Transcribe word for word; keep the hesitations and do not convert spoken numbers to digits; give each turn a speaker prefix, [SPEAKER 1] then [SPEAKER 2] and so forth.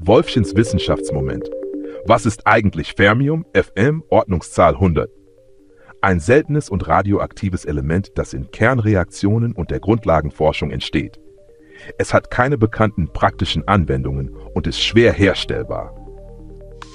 [SPEAKER 1] Wolfchens Wissenschaftsmoment. Was ist eigentlich Fermium, F M, Ordnungszahl hundert? Ein seltenes und radioaktives Element, das in Kernreaktionen und der Grundlagenforschung entsteht. Es hat keine bekannten praktischen Anwendungen und ist schwer herstellbar.